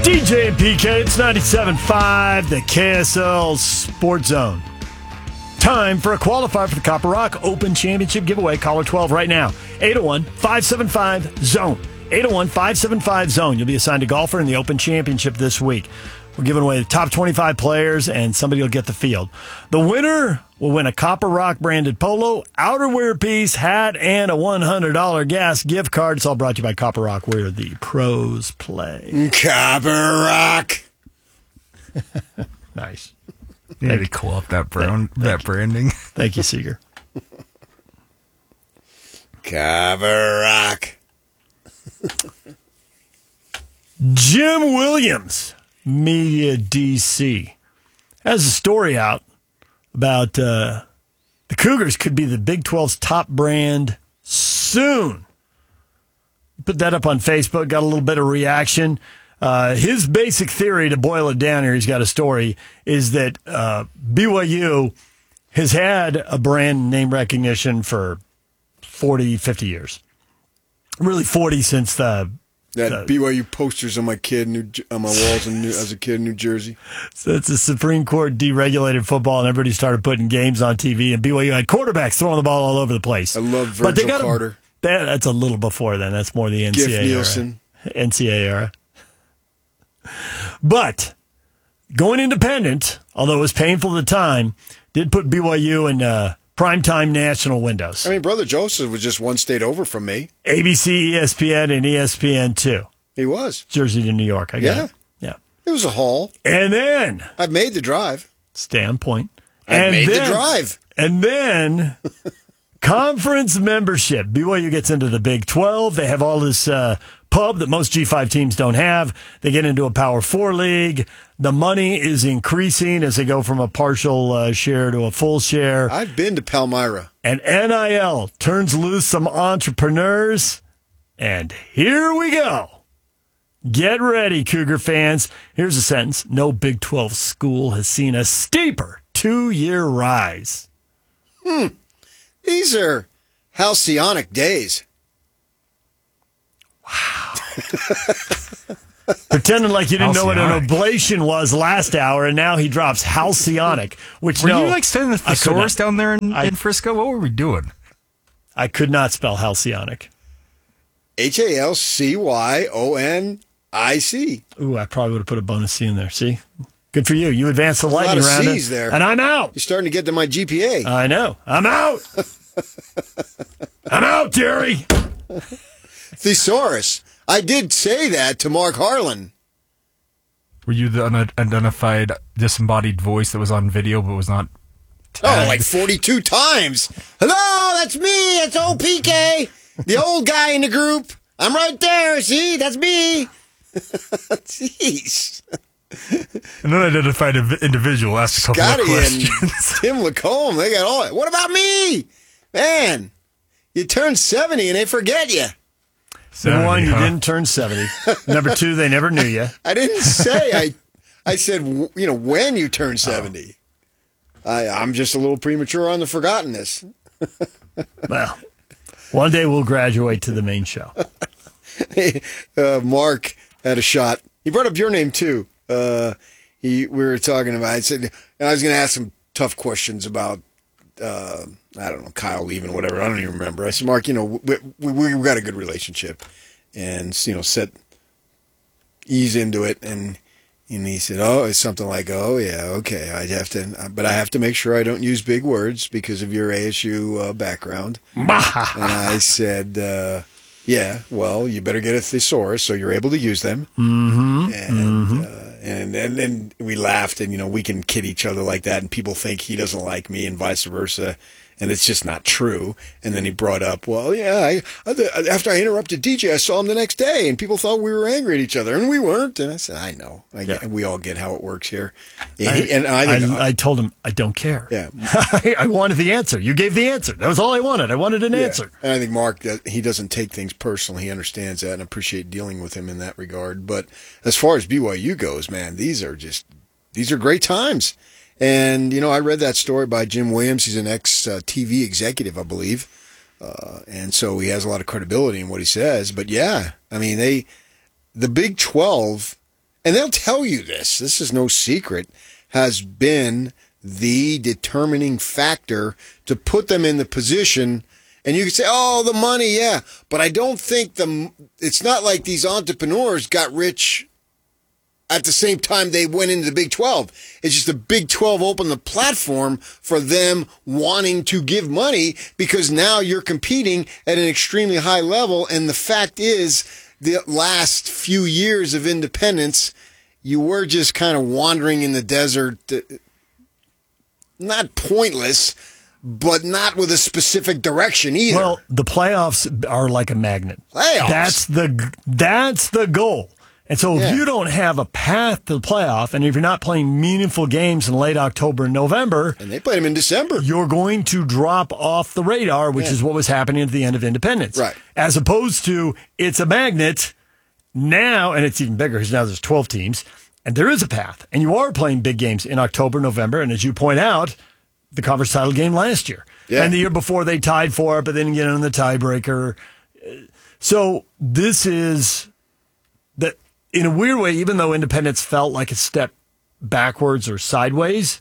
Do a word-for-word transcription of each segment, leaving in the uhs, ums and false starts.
D J and P K, it's ninety-seven point five, the K S L Sports Zone. Time for a qualifier for the Copper Rock Open Championship giveaway. Caller twelve right now. eight oh one, five seven five, zone. eight oh one, five seven five, zone. You'll be assigned a golfer in the Open Championship this week. We're giving away the top twenty-five players, and somebody will get the field. The winner will win a Copper Rock branded polo, outerwear piece, hat, and a one hundred dollars gas gift card. It's all brought to you by Copper Rock, where the pros play. Copper Rock. Nice. You need to call up that, brown, thank, that thank branding. Thank you, Seeger. Copper Rock. Jim Williams, Media D C, has a story out about uh, the Cougars could be the Big twelve's top brand soon. Put that up on Facebook, got a little bit of reaction. Uh, his basic theory, to boil it down here, he's got a story, is that uh, B Y U has had a brand name recognition for forty, fifty years. Really forty since the... That the, B Y U posters on my kid New, on my walls in New, as a kid in New Jersey. So it's the Supreme Court deregulated football, and everybody started putting games on T V, and B Y U had quarterbacks throwing the ball all over the place. I love Virgil but they got Carter. A, that, that's a little before then. That's more the N C A A Giff Nielsen. era. N C A A era. But going independent, although it was painful at the time, did put B Y U in uh, primetime national windows. I mean, Brother Joseph was just one state over from me. A B C, E S P N, and E S P N two. He was. Jersey to New York. I got yeah. it. Yeah. It was a haul. And then. I've made the drive. Standpoint. I've and made then, the drive. And then conference membership. B Y U gets into the Big twelve. They have all this uh, pub that most G five teams don't have. They get into a Power four league. The money is increasing as they go from a partial uh, share to a full share. I've been to Palmyra. And N I L turns loose some entrepreneurs. And here we go. Get ready, Cougar fans. Here's a sentence. No Big twelve school has seen a steeper two-year rise. Hmm. These are halcyonic days. Wow. Pretending like you didn't know what an oblation was last hour, and now he drops halcyonic. Which were no, you like sending the thesaurus down there in, I, in Frisco? What were we doing? I could not spell halcyonic. H A L C Y O N I C. Ooh, I probably would have put a bonus C in there. See? Good for you. You advanced the lightning round. A lot of round. C's there. And I'm out. You're starting to get to my G P A. I know. I'm out. I'm out, Jerry. Thesaurus. I did say that to Mark Harlan. Were you the unidentified disembodied voice that was on video but was not tagged? Oh, like forty-two times. Hello, that's me. It's old P K. The old guy in the group. I'm right there. See, that's me. Jeez. An unidentified individual asked a couple Scotty of questions. And Tim Lacombe, they got all. What about me? Man, you turn seventy and they forget you. Number one, you huh? didn't turn seventy. Number two, they never knew you. I didn't say. I I said, you know, when you turn seventy. Oh. I, I'm just a little premature on the forgottenness. Well, one day we'll graduate to the main show. Hey, uh, Mark had a shot. He brought up your name, too. Uh, he We were talking about, I said, and I was going to ask him tough questions about, uh, I don't know, Kyle leaving, whatever. I don't even remember. I said, Mark, you know, we, we, we got a good relationship. And, you know, set, ease into it. And, and he said, oh, it's something like, oh, yeah, okay. I have to, but I have to make sure I don't use big words because of your A S U uh, background. And I said, uh, yeah, well, you better get a thesaurus so you're able to use them. Mm-hmm. And, mm-hmm. Uh, and, and and we laughed, and, you know, we can kid each other like that, and people think he doesn't like me and vice versa. And it's just not true. And then he brought up, well, yeah, I, after I interrupted D J, I saw him the next day, and people thought we were angry at each other, and we weren't. And I said, I know. I yeah. get, we all get how it works here. And, I, and I, think, I, I told him, I don't care. Yeah. I, I wanted the answer. You gave the answer. That was all I wanted. I wanted an yeah. answer. And I think Mark, he doesn't take things personally. He understands that, and I appreciate dealing with him in that regard. But as far as B Y U goes, man, these are just, these are great times. And, you know, I read that story by Jim Williams. He's an ex-T V executive, I believe. Uh, and so he has a lot of credibility in what he says. But, yeah, I mean, they, the Big twelve and they'll tell you this, this is no secret, has been the determining factor to put them in the position. And you can say, oh, the money, yeah. But I don't think the it's not like these entrepreneurs got rich at the same time they went into the Big twelve. It's just the Big twelve opened the platform for them wanting to give money because now you're competing at an extremely high level. And the fact is, the last few years of independence, you were just kind of wandering in the desert, not pointless, but not with a specific direction either. Well, the playoffs are like a magnet. Playoffs? That's the that's the goal. And so if Yeah. you don't have a path to the playoff, and if you're not playing meaningful games in late October and November, And they played them in December. you're going to drop off the radar, which Yeah. is what was happening at the end of Independence. Right. As opposed to it's a magnet now, and it's even bigger because now there's twelve teams, and there is a path. And you are playing big games in October, November, and as you point out, the conference title game last year. Yeah. And the year before they tied for it, but then get in the tiebreaker. So this is that in a weird way, even though Independence felt like a step backwards or sideways,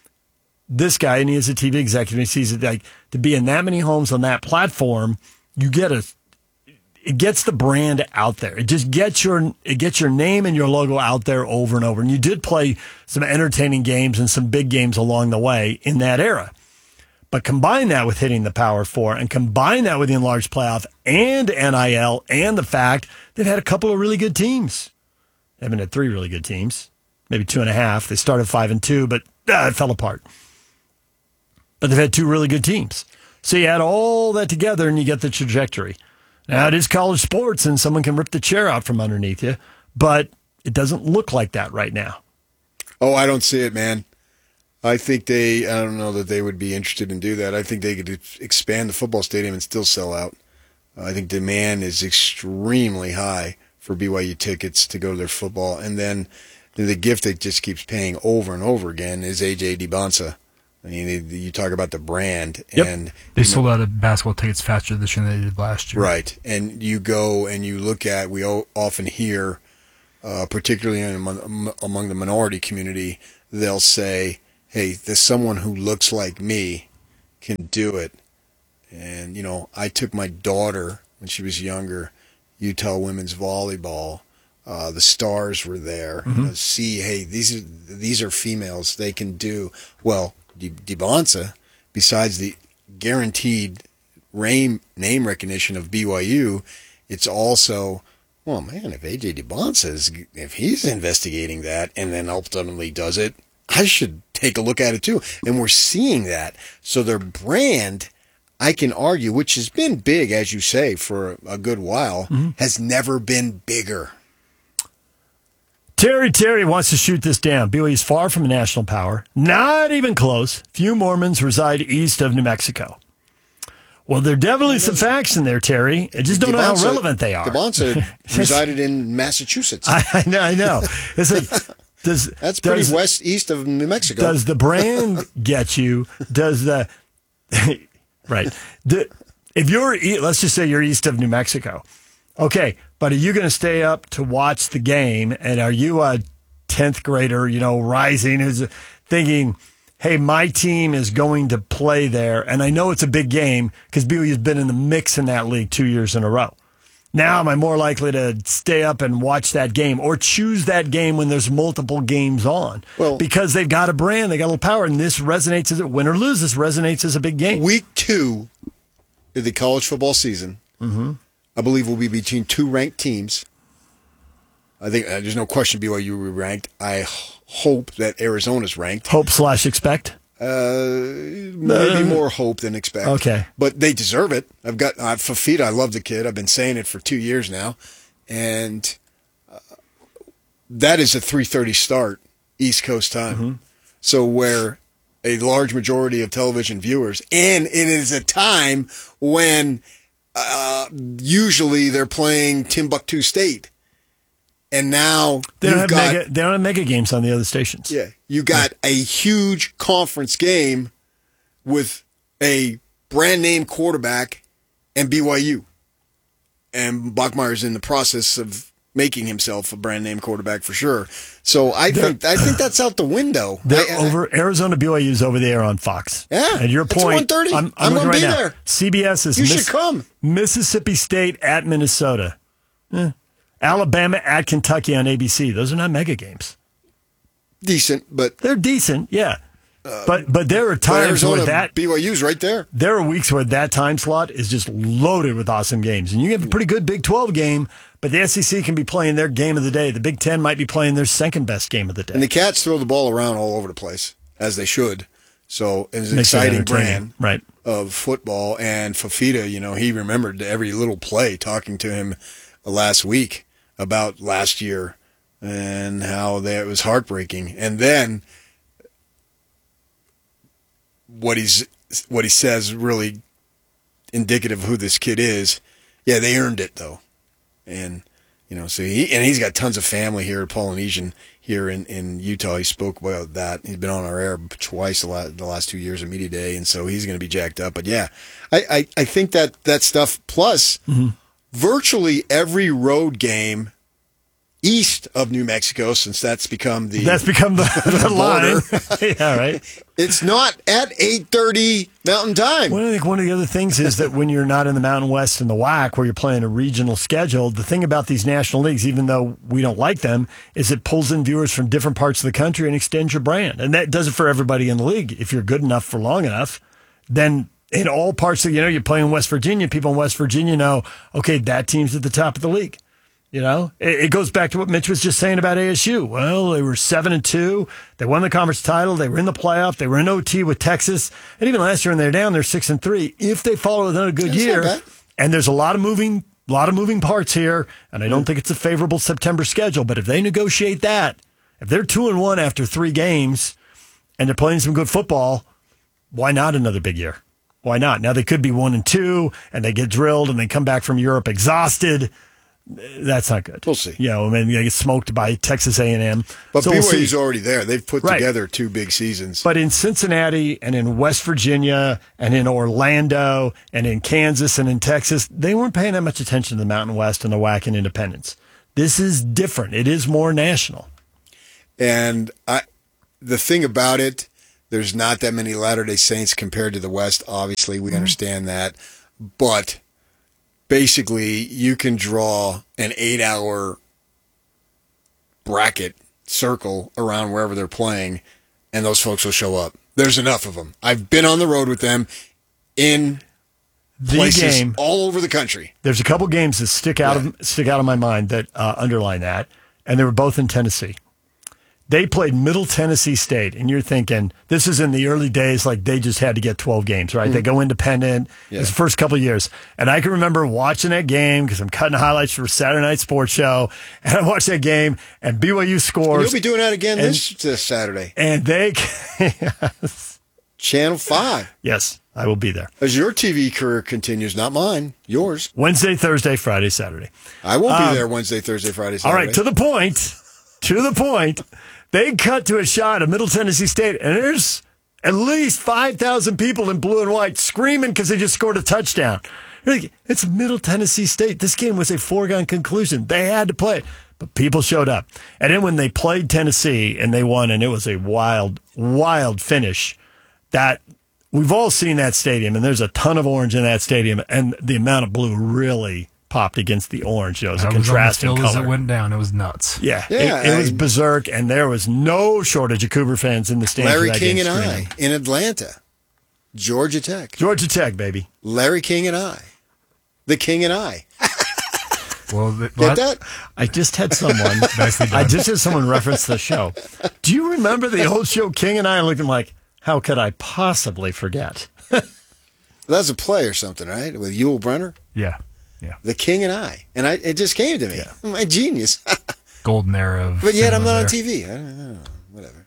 this guy, and he is a T V executive, he sees it like to be in that many homes on that platform, you get a it gets the brand out there. It just gets your it gets your name and your logo out there over and over. And you did play some entertaining games and some big games along the way in that era. But combine that with hitting the Power Four and combine that with the enlarged playoff and N I L and the fact they've had a couple of really good teams. They haven't had three really good teams, maybe two and a half. They started five and two, but ah, it fell apart. But they've had two really good teams. So you add all that together and you get the trajectory. Now, it is college sports, and someone can rip the chair out from underneath you, but it doesn't look like that right now. Oh, I don't see it, man. I think they, I don't know that they would be interested in do that. I think they could expand the football stadium and still sell out. I think demand is extremely high for B Y U tickets to go to their football. And then the gift that just keeps paying over and over again is A J DiBonsa. I mean, you talk about the brand, Yep. and They you sold know, out of basketball tickets faster this year than they did last year. right. And you go and you look at, we o- often hear, uh, particularly in, among, among the minority community, they'll say, hey, there's someone who looks like me can do it. And, you know, I took my daughter when she was younger, Utah women's volleyball. Uh, the stars were there. Mm-hmm. Uh, see, hey, these are these are females. They can do well. Di- DiBonsa, besides the guaranteed name name recognition of B Y U, it's also, well, man, if A J DiBonsa is, if he's investigating that and then ultimately does it, I should take a look at it too. And we're seeing that. So their brand, I can argue, which has been big, as you say, for a good while, Mm-hmm. has never been bigger. Terry Terry wants to shoot this down. B Y U is far from a national power, not even close. Few Mormons reside east of New Mexico. Well, there are definitely some facts in there, Terry. I just don't know how DiBonsa- relevant they are. DiBonsa resided in Massachusetts. I, I know. I know. It's like, does, That's pretty does, west east of New Mexico. Does the brand get you? Does the right? The, if you're, e- let's just say you're east of New Mexico, okay. But are you going to stay up to watch the game? And are you a tenth grader, you know, rising, who's thinking, hey, my team is going to play there, and I know it's a big game because B Y U's been in the mix in that league two years in a row. Now am I more likely to stay up and watch that game or choose that game when there's multiple games on? Well- because they've got a brand, they got a little power, and this resonates as a win or lose. This resonates as a big game. Week two of the college football season, Mm-hmm. I believe, will be between two ranked teams. I think uh, there's no question B Y U will be ranked. I h- hope that Arizona's ranked. Hope slash expect. Uh, maybe more hope than expect. Okay. But they deserve it. I've got uh, Fafita. I love the kid. I've been saying it for two years now. And uh, that is a three thirty start East Coast time. Mm-hmm. So where a large majority of television viewers, and it is a time when uh, usually they're playing Timbuktu State. And now They don't, you've have got, mega, they don't have mega games on the other stations. yeah, you got a huge conference game with a brand name quarterback and B Y U. And Bachmeier's in the process of, making himself a brand name quarterback for sure. So I think I think that's out the window. They're I, I, over Arizona B Y U's over there on Fox. Yeah, and your it's point. one thirty. I'm, I'm I'm looking gonna right be now. there. C B S is You Miss- should come. Mississippi State at Minnesota, Eh. Alabama at Kentucky on A B C. Those are not mega games. Decent, but They're decent, yeah. but but there are but times Arizona where that B Y U's right there. there are weeks where that time slot is just loaded with awesome games, and you have a pretty good Big twelve game. But the S E C can be playing their game of the day. The Big Ten might be playing their second best game of the day. And the Cats throw the ball around all over the place, as they should. So it's an Makes it exciting entertaining. brand Right. of football. And Fafita, you know, he remembered every little play talking to him last week about last year and how that was heartbreaking. And then what he's what he says really indicative of who this kid is. Yeah, they earned it though. And you know, so he and he's got tons of family here, Polynesian here in, in Utah. He spoke about that. He's been on our air twice the last, the last two years of Media Day, and so he's going to be jacked up. But yeah, I, I, I think that that stuff plus mm-hmm. virtually every road game east of New Mexico, since that's become the that's become the, the line. Yeah, right. It's not at eight thirty Mountain Time. Well, I think one of the other things is that when you're not in the Mountain West and the W A C, where you're playing a regional schedule, the thing about these national leagues, even though we don't like them, is it pulls in viewers from different parts of the country and extends your brand. And that does it for everybody in the league. If you're good enough for long enough, then in all parts of, you know, you're playing in West Virginia, people in West Virginia know, okay, that team's at the top of the league. You know, it, it goes back to what Mitch was just saying about A S U. Well, they were seven and two. They won the conference title. They were in the playoff. They were in O T with Texas. And even last year when they're down, they're six and three. If they follow another good That's year, and there's a lot of moving, lot of moving parts here, and I don't think it's a favorable September schedule. But if they negotiate that, if they're two and one after three games, and they're playing some good football, why not another big year? Why not? Now they could be one and two, and they get drilled, and they come back from Europe exhausted. That's not good. We'll see. Yeah, I mean, they get smoked by Texas A and M. But so B Y U's we'll already there. They've put right. together two big seasons. But in Cincinnati and in West Virginia and in Orlando and in Kansas and in Texas, they weren't paying that much attention to the Mountain West and the W A C and Independence. This is different. It is more national. And I, the thing about it, there's not that many Latter-day Saints compared to the West. Obviously, we mm-hmm. understand that. But basically, you can draw an eight-hour bracket circle around wherever they're playing, and those folks will show up. There's enough of them. I've been on the road with them in the places game, all over the country. There's a couple games that stick out yeah. of stick out of my mind that uh, underline that, and they were both in Tennessee. They played Middle Tennessee State, and you're thinking, this is in the early days, like they just had to get twelve games, right? Mm. They go independent. Yeah. It's the first couple of years. And I can remember watching that game because I'm cutting highlights for a Saturday Night Sports Show, and I watched that game, and B Y U scores. And you'll be doing that again and, this, this Saturday. And they yes. Channel five. Yes, I will be there. As your T V career continues, not mine, yours. Wednesday, Thursday, Friday, Saturday. I won't be um, there Wednesday, Thursday, Friday, Saturday. All right, to the point. To the point. They cut to a shot of Middle Tennessee State, and there's at least five thousand people in blue and white screaming because they just scored a touchdown. Like, it's Middle Tennessee State. This game was a foregone conclusion. They had to play it, but people showed up. And then when they played Tennessee and they won, and it was a wild, wild finish, that we've all seen that stadium, and there's a ton of orange in that stadium, and the amount of blue really popped against the orange. You know, it was a contrasting color. As it went down, it was nuts. Yeah, yeah it, it I, was berserk, and there was no shortage of Cougar fans in the stands. Larry that King game and screaming. I in Atlanta, Georgia Tech. Georgia Tech, baby. Larry King and I, the King and I. Well, the, get that? I just had someone. I just had someone reference the show. Do you remember the old show King and I? Looking like, how could I possibly forget? That's a play or something, right? With Yul Brynner. Yeah. Yeah. The King and I. And I it just came to me. Yeah. I'm a genius. Golden era of But yet I'm not there. on T V. I don't, I don't know. Whatever.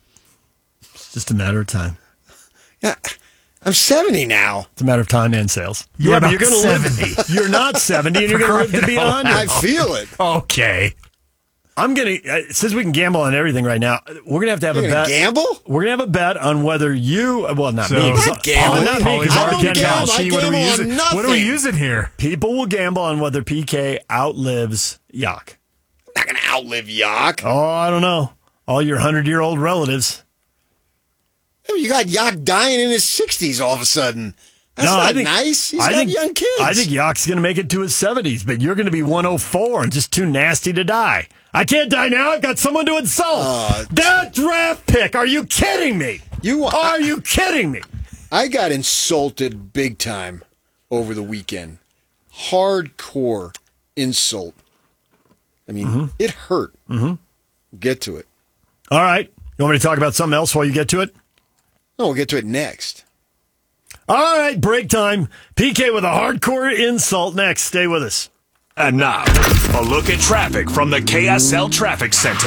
It's just a matter of time. Yeah. I'm seventy now. It's a matter of time and sales. You're yeah, but not you're going to live. You're not seventy, and you're going to live to be one hundred. I feel it. Okay. I'm going to, since we can gamble on everything right now, we're going to have to have You're a gonna bet. gamble? We're going to have a bet on whether you, well, not So- me. I'm not gambling. not me, Polly's 'cause I Mark don't can't gamble. gamble. I What are we gamble on using? nothing. What are we using here? People will gamble on whether P K outlives Yak. outlive Yak. Oh, I don't know. All your hundred-year-old relatives. You got Yak dying in his sixties all of a sudden. That's no, not I think, nice. He's I got think, young kids. I think Yak's going to make it to his seventies, but you're going to be one oh four and just too nasty to die. I can't die now. I've got someone to insult. Uh, that draft pick. Are you kidding me? You Are I, you kidding me? I got insulted big time over the weekend. Hardcore insult. I mean, mm-hmm. it hurt. Mm-hmm. Get to it. All right. You want me to talk about something else while you get to it? No, we'll get to it next. All right, break time. P K with a hardcore insult next. Stay with us. And now, a look at traffic from the K S L Traffic Center.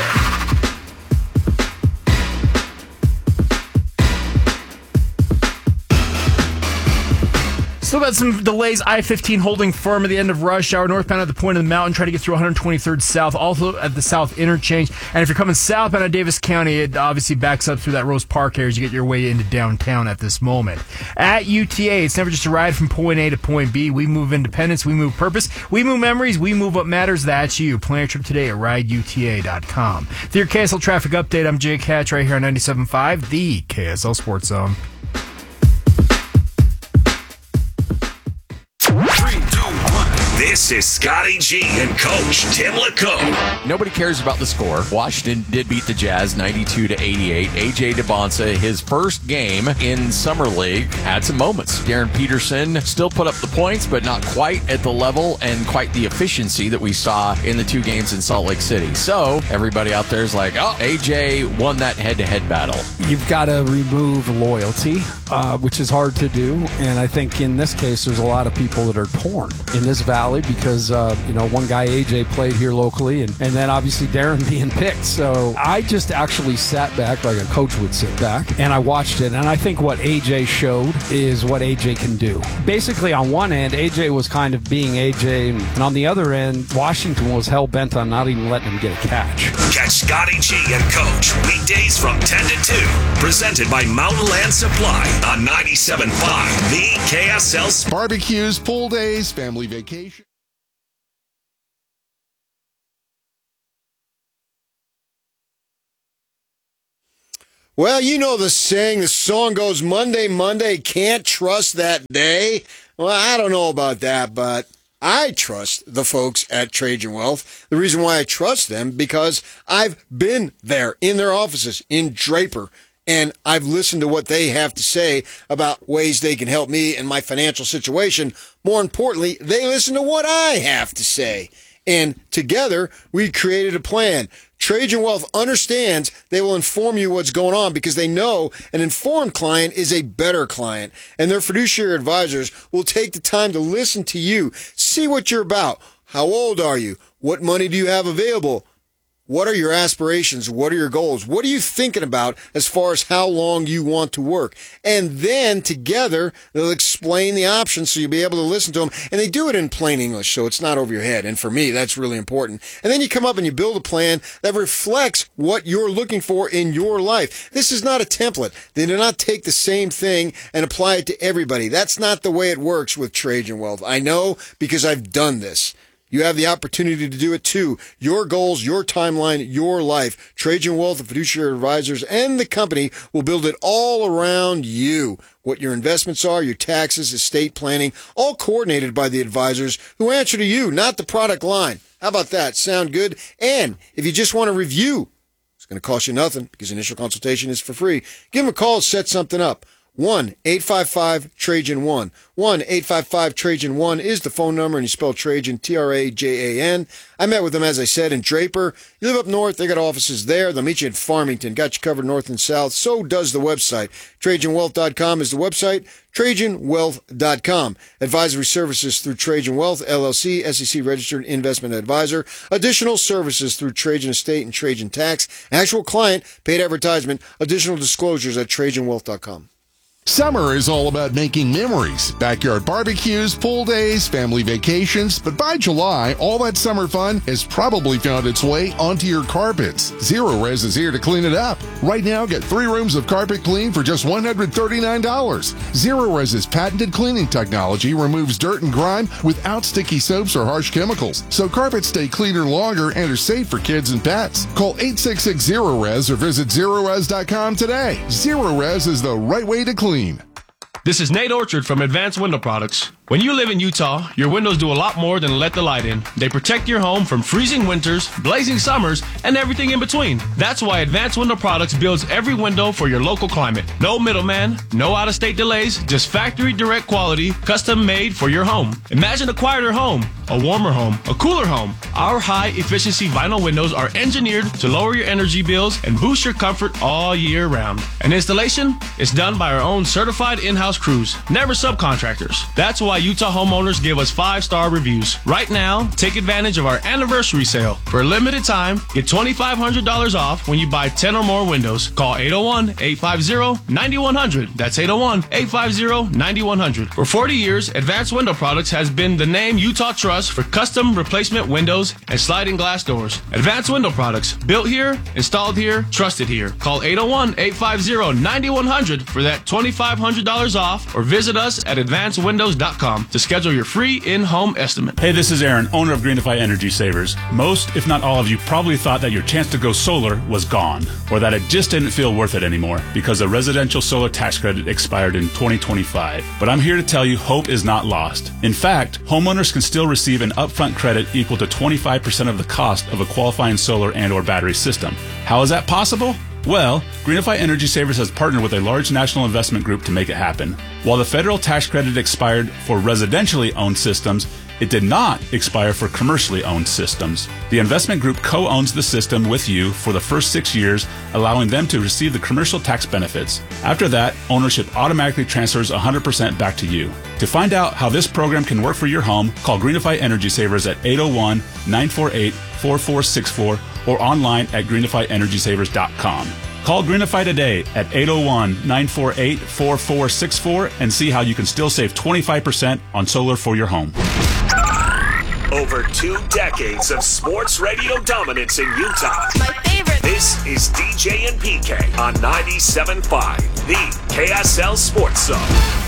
Still got some delays. I fifteen holding firm at the end of rush hour. Northbound at the point of the mountain, trying to get through one twenty-third South. Also at the South Interchange. And if you're coming southbound of Davis County, it obviously backs up through that Rose Park area as you get your way into downtown at this moment. At U T A, it's never just a ride from point A to point B. We move independence. We move purpose. We move memories. We move what matters. That's you. Plan your trip today at ride U T A dot com. For your K S L traffic update, I'm Jake Hatch right here on ninety-seven point five, the K S L Sports Zone. This is Scotty G and Coach Tim LaCombe. Nobody cares about the score. Washington did beat the Jazz ninety-two to eighty-eight. A J DeBonsa, his first game in Summer League, had some moments. Darren Peterson still put up the points, but not quite at the level and quite the efficiency that we saw in the two games in Salt Lake City. So everybody out there is like, oh, A J won that head-to-head battle. You've got to remove loyalty, uh, which is hard to do. And I think in this case, there's a lot of people that are torn in this valley because, uh, you know, one guy, A J, played here locally, and, and then obviously Darren being picked. So I just actually sat back like a coach would sit back, and I watched it. And I think what A J showed is what A J can do. Basically, on one end, A J was kind of being A J, and on the other end, Washington was hell-bent on not even letting him get a catch. Catch Scotty G and Coach weekdays from ten to two. Presented by Mountain Land Supply on ninety-seven point five, the K S L. Barbecues, pool days, family vacation. Well, you know the saying, the song goes, Monday, Monday, can't trust that day. Well, I don't know about that, but I trust the folks at Trajan Wealth. The reason why I trust them, because I've been there in their offices in Draper, and I've listened to what they have to say about ways they can help me and my financial situation. More importantly, they listen to what I have to say. And together, we created a plan. Trajan Wealth understands they will inform you what's going on because they know an informed client is a better client. And their fiduciary advisors will take the time to listen to you, see what you're about. How old are you? What money do you have available? What are your aspirations? What are your goals? What are you thinking about as far as how long you want to work? And then together, they'll explain the options so you'll be able to listen to them. And they do it in plain English, so it's not over your head. And for me, that's really important. And then you come up and you build a plan that reflects what you're looking for in your life. This is not a template. They do not take the same thing and apply it to everybody. That's not the way it works with Trajan Wealth. I know because I've done this. You have the opportunity to do it too. Your goals, your timeline, your life. Trajan Wealth, the fiduciary advisors, and the company will build it all around you. What your investments are, your taxes, estate planning, all coordinated by the advisors who answer to you, not the product line. How about that? Sound good? And if you just want to review, it's going to cost you nothing because initial consultation is for free. Give them a call, set something up. one eight five five Trajan one. one eight five five Trajan one is the phone number, and you spell Trajan, T R A J A N. I met with them, as I said, in Draper. You live up north, they got offices there. They'll meet you in Farmington. Got you covered north and south. So does the website. Trajan Wealth dot com is the website. Trajan Wealth dot com. Advisory services through Trajan Wealth, L L C, S E C registered investment advisor. Additional services through Trajan Estate and Trajan Tax. Actual client, paid advertisement. Additional disclosures at Trajan Wealth dot com. Summer is all about making memories. Backyard barbecues, pool days, family vacations. But by July, all that summer fun has probably found its way onto your carpets. Zero Res is here to clean it up. Right now, get three rooms of carpet clean for just one hundred thirty-nine dollars. Zero Res's patented cleaning technology removes dirt and grime without sticky soaps or harsh chemicals. So carpets stay cleaner longer and are safe for kids and pets. Call eight six six zero res or visit zero res dot com today. Zero Res is the right way to clean. This is Nate Orchard from Advanced Window Products. When you live in Utah, your windows do a lot more than let the light in. They protect your home from freezing winters, blazing summers, and everything in between. That's why Advanced Window Products builds every window for your local climate. No middleman, no out-of-state delays, just factory direct quality, custom made for your home. Imagine a quieter home, a warmer home, a cooler home. Our high-efficiency vinyl windows are engineered to lower your energy bills and boost your comfort all year round. And installation is done by our own certified in-house crews, never subcontractors. That's why Utah homeowners give us five-star reviews. Right now, take advantage of our anniversary sale. For a limited time, get twenty-five hundred dollars off when you buy ten or more windows. Call eight oh one, eight five zero, nine one zero zero. That's eight oh one, eight five zero, nine one zero zero. For forty years, Advanced Window Products has been the name Utah trusts for custom replacement windows and sliding glass doors. Advanced Window Products, built here, installed here, trusted here. Call eight oh one, eight five zero, nine one zero zero for that twenty-five hundred dollars off, or visit us at advanced windows dot com to schedule your free in-home estimate. Hey, this is Aaron, owner of Greenify Energy Savers. Most, if not all of you, probably thought that your chance to go solar was gone, or that it just didn't feel worth it anymore because the residential solar tax credit expired in twenty twenty-five. But I'm here to tell you hope is not lost. In fact, homeowners can still receive an upfront credit equal to twenty-five percent of the cost of a qualifying solar and or battery system. How is that possible? Well, Greenify Energy Savers has partnered with a large national investment group to make it happen. While the federal tax credit expired for residentially owned systems, it did not expire for commercially owned systems. The investment group co-owns the system with you for the first six years, allowing them to receive the commercial tax benefits. After that, ownership automatically transfers one hundred percent back to you. To find out how this program can work for your home, call Greenify Energy Savers at eight oh one, nine four eight, four four six four or online at greenify energy savers dot com. Call Greenify today at eight oh one, nine four eight, four four six four and see how you can still save twenty-five percent on solar for your home. Over two decades of sports radio dominance in Utah. My favorite. This is D J and P K on ninety-seven point five, the K S L Sports Zone.